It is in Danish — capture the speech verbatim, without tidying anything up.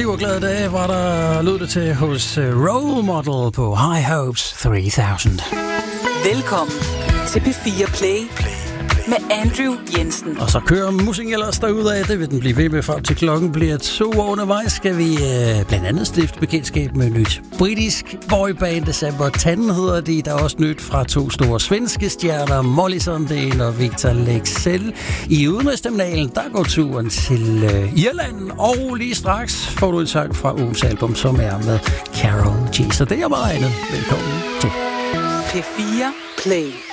glade dage var der, lød det til hos Role Model på High Hopes tre tusind. Velkommen til P fire Play med Andrew Jensen. Og så kører musikken ellers derudad. Det vil den blive ved med frem til klokken bliver to. Undervejs skal vi øh, blandt andet stifte bekendtskab med nyt britisk boyband. December Tanden hedder de. Der er også nyt fra to store svenske stjerner, Molly Sandén og Victor Leksell. I udenrigsterminalen, der går turen til øh, Irland. Og lige straks får du en sang fra ugens album, som er med Karol G. Så det er meget andet. Velkommen til P fire Play.